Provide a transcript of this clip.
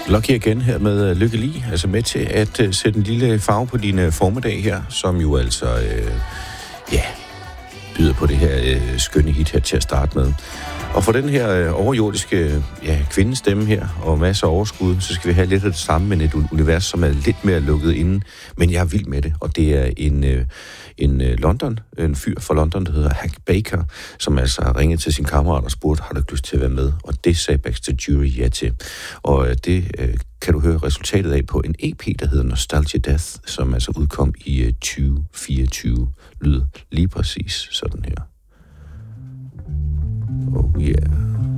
Lucky igen her med Lykke Li, altså med til at sætte en lille farve på din formiddag her, som jo altså, byder på det her skønne hit her til at starte med. Og for den her overjordiske kvindestemme her, og masser af overskud, så skal vi have lidt af det samme, men et univers, som er lidt mere lukket inde. Men jeg er vild med det, og det er en fyr fra London, der hedder Hank Baker, som altså har ringet til sin kammerat og spurgt, har du ikke lyst til at være med? Og det sagde Baxter Jury ja til. Og det kan du høre resultatet af på en EP, der hedder Nostalgia Death, som altså udkom i 2024. Lyder lige præcis sådan her. Oh yeah.